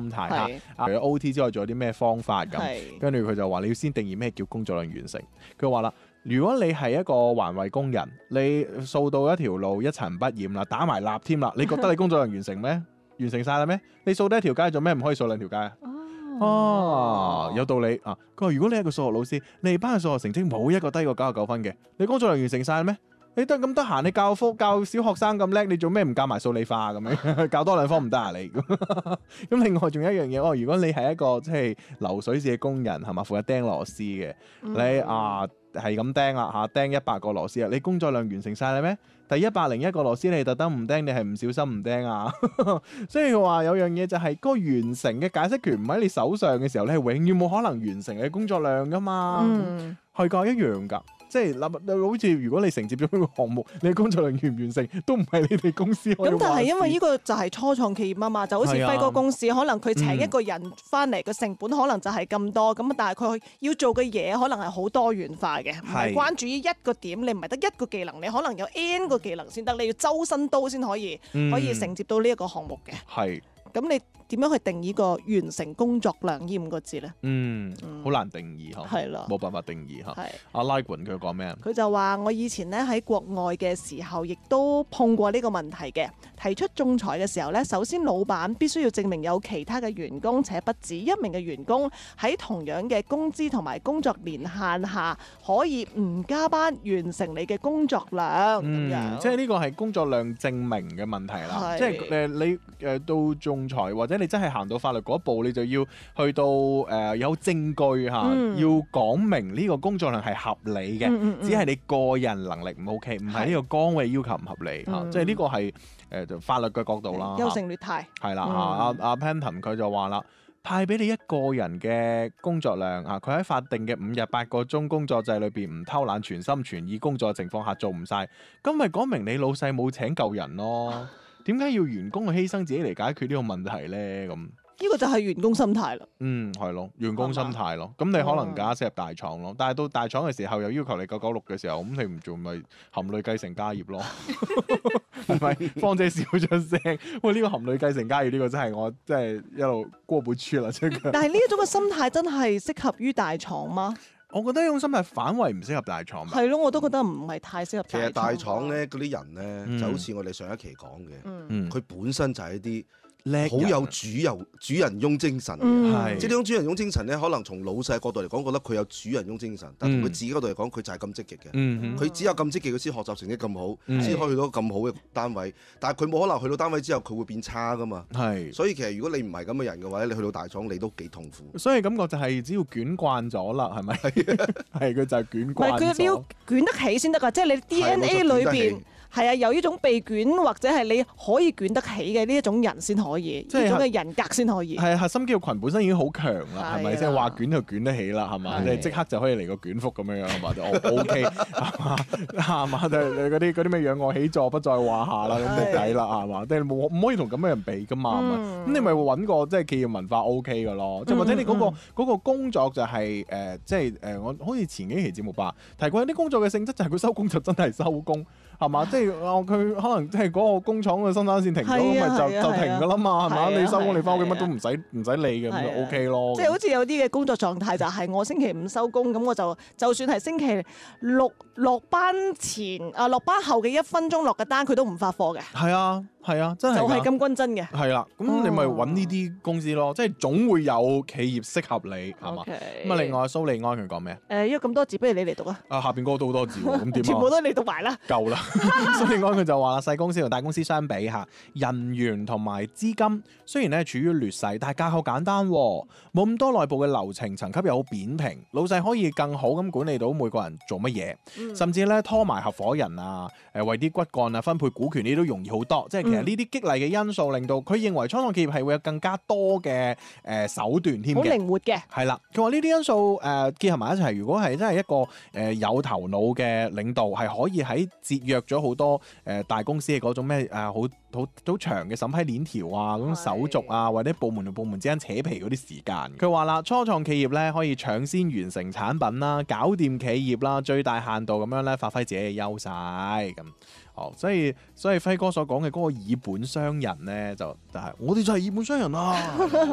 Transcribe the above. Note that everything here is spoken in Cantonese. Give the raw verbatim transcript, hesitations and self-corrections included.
態嚇。除咗 O T 之外，仲有啲咩方法咁？跟住佢就話你要先定義咩叫工作量完成。佢話啦，如果你係一個環衛工人，你掃到一條路一塵不染啦，打埋蠟添啦，你覺得你工作量完成咩？完成晒啦咩？你掃得一條街做咩唔可以掃兩條街啊？哦，有道理啊！佢話如果你係個數學老師，你哋班嘅數學成績冇一個低過九十九分嘅，你工作量完成晒咩？你得咁得閒，你教科教小學生咁叻，你做咩唔教埋數理化咁樣？教多兩科唔得啊你？咁另外仲有一樣嘢，哦，如果你係一個即係流水線嘅工人，係嘛，負責釘螺絲嘅，嗯、你啊係咁釘啦嚇，釘一百個螺絲啊，你工作量完成晒啦咩？第一百零一個螺絲你特登唔釘，你係唔小心唔釘啊？所以佢話有樣嘢就係、是、嗰個完成嘅解釋權唔喺你手上嘅時候，你係永遠冇可能完成你嘅工作量噶嘛。嗯，係㗎，一樣㗎。即係嗱，好似如果你承接咗呢個項目，你工作量完唔完成都唔係你哋公司可以話事。咁但係因為呢個就係初創企業啊嘛，就好似輝哥公司，啊、可能佢請一個人翻嚟嘅成本可能就係咁多，咁、嗯、但係佢要做嘅嘢可能係好多元化嘅，唔係關注於一個點，你唔係得一個技能，你可能有 N 個技能先得，你要周身刀先可以、嗯、可以承接到呢一個項目嘅。係。咁你點樣去定義個完成工作量呢五個字咧？嗯，好、嗯、難定義嗬，係啦，冇辦法定義嗬。係阿拉管佢講咩？佢就話我以前咧喺國外嘅時候，亦都碰過呢個問題嘅。提出仲裁嘅時候咧，首先老闆必須要證明有其他嘅員工，且不止一名嘅員工喺同樣嘅工資同埋工作年限下，可以唔加班完成你嘅工作量。嗯，樣即係呢個係工作量證明嘅問題啦。即係誒你誒到仲裁或者你真係行到法律嗰一步，你就要去到誒、呃、有證據嚇，嗯、要講明呢個工作量係合理嘅，嗯嗯嗯、只係你個人能力唔 OK，唔係呢個崗位要求唔合理嚇，嗯、即係呢個係誒就法律嘅角度啦。優勝劣汰係啦嚇，阿阿 Panton 佢就話啦，派俾你一個人嘅工作量啊，佢喺法定嘅五日八個鐘工作制裏邊唔偷懶，全心全意工作嘅情況下做唔晒，咁咪講明你老細冇請夠人咯。點解要員工去犧牲自己嚟解決呢個問題咧？咁呢個就係員工心態啦。嗯，係咯，員工心態咯。咁吧你可能假設入大廠咯，嗯、但係到大廠嘅時候又要求你九九六嘅時候，咁你唔做咪含淚繼承家業咯？係咪？芳姐笑咗聲。喂，呢、呢個含淚繼承家業呢個真係我真係一路過不去啦，真係。但係呢一種嘅心態真係適合於大廠嗎？我覺得呢種心態反為唔適合大廠。係咯，我都覺得唔係太適合大廠。其實大廠咧，嗰啲人咧，嗯、就好似我哋上一期講嘅，佢、嗯、本身就係一啲好有主人主人翁精神嘅，嗯、即係呢種主人翁精神咧，可能從老細角度嚟講，覺得佢有主人翁精神，但同佢自己角度嚟講，佢就係咁積極嘅。佢、嗯、只有咁積極，佢先學習成績咁好，先、嗯、可以去到咁好嘅單位。但係佢冇可能去到單位之後，佢會變差噶嘛。係，所以其實如果你唔係咁嘅人嘅話，你去到大廠，你都幾痛苦。所以感覺就係只要捲慣咗啦，係咪？係佢就係捲慣咗。唔係佢你要捲得起先得㗎，即係你 D N A 裏邊。係啊，有呢種被捲或者係你可以捲得起嘅呢一種人先可以，即係呢種嘅人格先可以。係核心肌肉群本身已經好強啦，係咪？即係話捲就捲得起啦，係嘛？即係即刻就可以嚟個捲腹咁樣樣，係嘛？就 O K 係嘛？係嘛？就係嗰啲嗰啲咩仰臥起坐不在話下啦，咁就抵啦，係嘛？即係冇唔可以同咁嘅人比噶嘛？咁你咪揾個即係企業文化 O K 嘅咯，即係或者你嗰個嗰個工作就係誒，即係誒，我好似前幾期節目吧提過，有啲工作嘅性質就係佢收工就真係收工，係嘛？即係佢可能即係嗰個工廠嘅生產線停咗，咁咪、啊、就、啊、就停㗎啦嘛，係嘛、啊？你收工、啊、你翻屋企乜都唔使唔使理嘅，咁、啊、就 O K 咯。即係好似有啲嘅工作狀態就係我星期五收工，咁我就就算係星期六落班前啊落班後嘅一分鐘落嘅單，佢都唔發貨嘅。係啊。係啊，真係就係咁均真嘅。係啦，咁你咪揾呢啲公司咯，即係總會有企業適合你，係嘛？咁啊，另外蘇利安佢講咩？誒，因為咁多字，不如你嚟讀啊。啊，下邊嗰個都好多字喎，咁點啊？全部都你讀埋啦。夠啦。蘇利安佢就話啦，細公司同大公司相比嚇，人員同埋資金雖然咧處於劣勢，但係架構簡單，冇咁多內部嘅流程層級又好扁平，老細可以更好咁管理到每個人做乜嘢，嗯、甚至咧拖埋合夥人啊，誒為啲骨幹啊分配股權呢都容易好多，即係。其實呢啲激勵嘅因素令到佢認為初創企業係會有更加多嘅誒、呃、手段添嘅，好靈活嘅。係啦，佢話呢啲因素誒、呃、結合埋一齊，如果係真係一個誒、呃、有頭腦嘅領導，係可以喺節約咗好多誒、呃、大公司嘅嗰種咩誒好好好長嘅審批鏈條啊，嗰種手續啊，或者部門同部門之間扯皮嗰啲時間。佢話啦，初創企業咧可以搶先完成產品啦，搞掂企業啦，最大限度咁樣咧發揮自己嘅優勢咁。哦，所以所以輝哥所講嘅嗰個以本傷人咧，就就係、是、我哋就係以本傷人啊！